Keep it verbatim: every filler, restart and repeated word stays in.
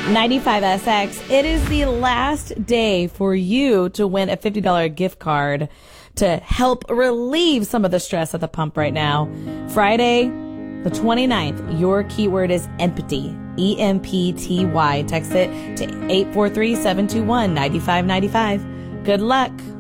ninety-five S X, it is the last day for you to win a fifty dollars gift card to help relieve some of the stress at the pump right now. Friday, the twenty-ninth, your keyword is empty. E M P T Y. Text it to eight four three, seven two one, nine five nine five. Good luck.